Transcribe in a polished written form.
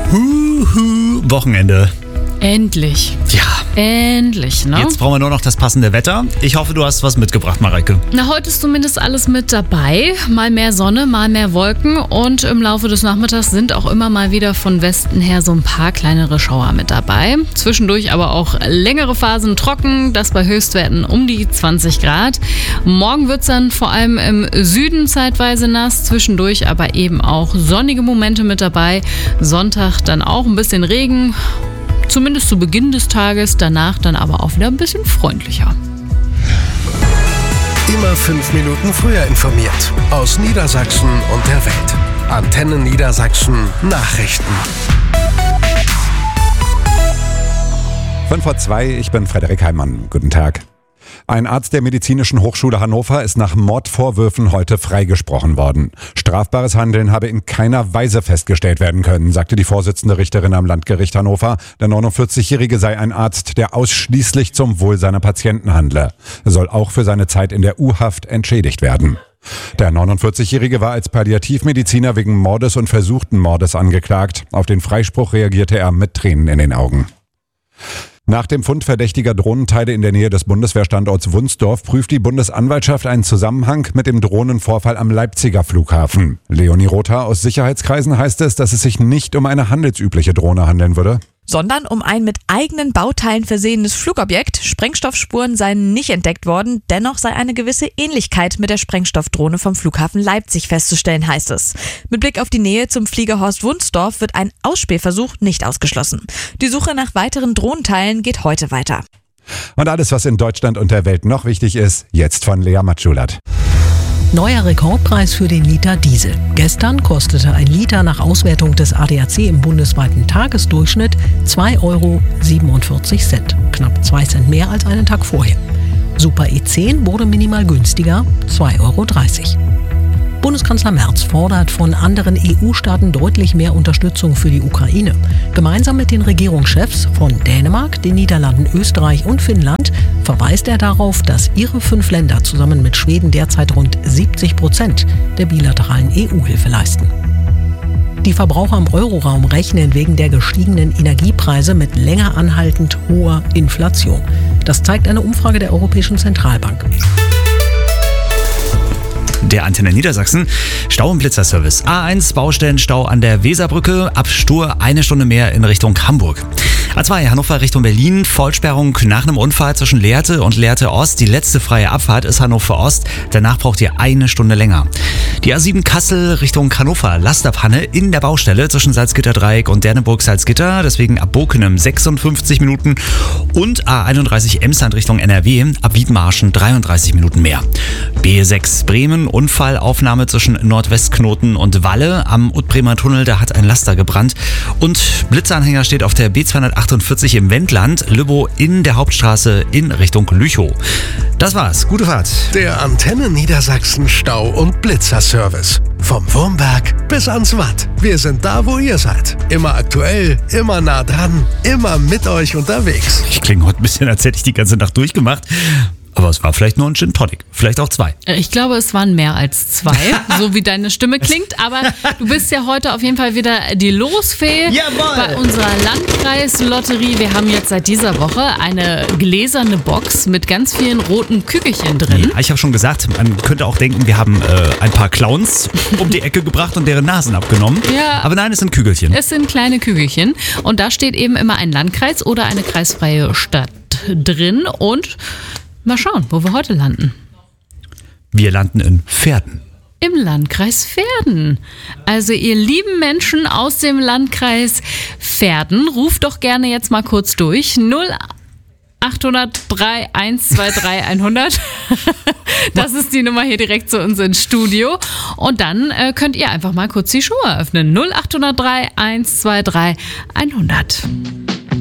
Wochenende. Endlich. Ja. Endlich, ne? Jetzt brauchen wir nur noch das passende Wetter. Ich hoffe, du hast was mitgebracht, Mareike. Na, heute ist zumindest alles mit dabei. Mal mehr Sonne, mal mehr Wolken und im Laufe des Nachmittags sind auch immer mal wieder von Westen her so ein paar kleinere Schauer mit dabei. Zwischendurch aber auch längere Phasen trocken, das bei Höchstwerten um die 20 Grad. Morgen wird es dann vor allem im Süden zeitweise nass, zwischendurch aber eben auch sonnige Momente mit dabei. Sonntag dann auch ein bisschen Regen. Zumindest zu Beginn des Tages, danach dann aber auch wieder ein bisschen freundlicher. Immer 5 Minuten früher informiert. Aus Niedersachsen und der Welt. Antenne Niedersachsen Nachrichten. 5:02, ich bin Frederik Heimann. Guten Tag. Ein Arzt der Medizinischen Hochschule Hannover ist nach Mordvorwürfen heute freigesprochen worden. Strafbares Handeln habe in keiner Weise festgestellt werden können, sagte die Vorsitzende Richterin am Landgericht Hannover. Der 49-Jährige sei ein Arzt, der ausschließlich zum Wohl seiner Patienten handle. Er soll auch für seine Zeit in der U-Haft entschädigt werden. Der 49-Jährige war als Palliativmediziner wegen Mordes und versuchten Mordes angeklagt. Auf den Freispruch reagierte er mit Tränen in den Augen. Nach dem Fund verdächtiger Drohnenteile in der Nähe des Bundeswehrstandorts Wunsdorf prüft die Bundesanwaltschaft einen Zusammenhang mit dem Drohnenvorfall am Leipziger Flughafen. Leonie Rother aus Sicherheitskreisen heißt es, dass es sich nicht um eine handelsübliche Drohne handeln würde, sondern um ein mit eigenen Bauteilen versehenes Flugobjekt. Sprengstoffspuren seien nicht entdeckt worden, dennoch sei eine gewisse Ähnlichkeit mit der Sprengstoffdrohne vom Flughafen Leipzig festzustellen, heißt es. Mit Blick auf die Nähe zum Fliegerhorst Wunsdorf wird ein Ausspähversuch nicht ausgeschlossen. Die Suche nach weiteren Drohnenteilen geht heute weiter. Und alles, was in Deutschland und der Welt noch wichtig ist, jetzt von Lea Matschulat. Neuer Rekordpreis für den Liter Diesel. Gestern kostete ein Liter nach Auswertung des ADAC im bundesweiten Tagesdurchschnitt 2,47 €. Knapp 2 Cent mehr als einen Tag vorher. Super E10 wurde minimal günstiger, 2,30 €. Bundeskanzler Merz fordert von anderen EU-Staaten deutlich mehr Unterstützung für die Ukraine. Gemeinsam mit den Regierungschefs von Dänemark, den Niederlanden, Österreich und Finnland verweist er darauf, dass ihre 5 Länder zusammen mit Schweden derzeit rund 70% der bilateralen EU-Hilfe leisten. Die Verbraucher im Euroraum rechnen wegen der gestiegenen Energiepreise mit länger anhaltend hoher Inflation. Das zeigt eine Umfrage der Europäischen Zentralbank. Der Antenne Niedersachsen. Stau- und Blitzerservice. A1 Baustellenstau an der Weserbrücke. Ab Stur 1 Stunde mehr in Richtung Hamburg. A2 Hannover Richtung Berlin. Vollsperrung nach einem Unfall zwischen Lehrte und Lehrte Ost. Die letzte freie Abfahrt ist Hannover Ost. Danach braucht ihr 1 Stunde länger. Die A7 Kassel Richtung Hannover. Lasterpanne in der Baustelle zwischen Salzgitter-Dreieck und Derneburg-Salzgitter. Deswegen ab Bokenem 56 Minuten. Und A31 Emsland Richtung NRW. Ab Wiedmarschen 33 Minuten mehr. B6 Bremen. Unfallaufnahme zwischen Nordwestknoten und Walle. Am Utbremer Tunnel, da hat ein Laster gebrannt. Und Blitzeranhänger steht auf der B248 im Wendland. Lübbow in der Hauptstraße in Richtung Lüchow. Das war's. Gute Fahrt. Der Antenne Niedersachsen Stau- und Blitzerservice. Vom Wurmberg bis ans Watt. Wir sind da, wo ihr seid. Immer aktuell, immer nah dran, immer mit euch unterwegs. Ich klinge heute ein bisschen, als hätte ich die ganze Nacht durchgemacht. Aber es war vielleicht nur ein Gin Tonic, vielleicht auch 2. Ich glaube, es waren mehr als 2, so wie deine Stimme klingt. Aber du bist ja heute auf jeden Fall wieder die Losfee. Jawohl. Bei unserer Landkreislotterie. Wir haben jetzt seit dieser Woche eine gläserne Box mit ganz vielen roten Kügelchen drin. Ja, ich habe schon gesagt, man könnte auch denken, wir haben ein paar Clowns um die Ecke gebracht und deren Nasen abgenommen. Ja. Aber nein, es sind Kügelchen. Es sind kleine Kügelchen. Und da steht eben immer ein Landkreis oder eine kreisfreie Stadt drin. Und mal schauen, wo wir heute landen. Wir landen in Verden. Im Landkreis Verden. Also ihr lieben Menschen aus dem Landkreis Verden, ruft doch gerne jetzt mal kurz durch. 0803 123 100. Das ist die Nummer hier direkt zu uns ins Studio. Und dann könnt ihr einfach mal kurz die Show eröffnen. 0803 123 100.